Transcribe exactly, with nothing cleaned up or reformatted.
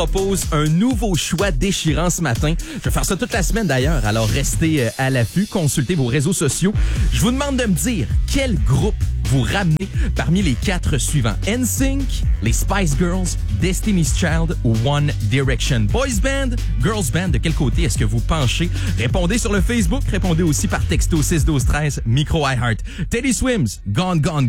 propose un nouveau choix déchirant ce matin. Je vais faire ça toute la semaine d'ailleurs, alors restez à l'affût, consultez vos réseaux sociaux. Je vous demande de me dire quel groupe vous ramenez parmi les quatre suivants. N Sync, les Spice Girls, Destiny's Child ou One Direction. Boys Band, Girls Band, de quel côté est-ce que vous penchez? Répondez sur le Facebook, répondez aussi par texto six douze treize, micro iHeart. Teddy Swims, Gone, Gone, Gone.